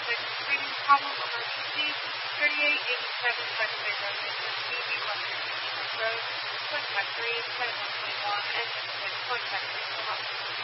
Screening problem emergency 3887 Stevie Road, contact 3, 7121, and contact 3.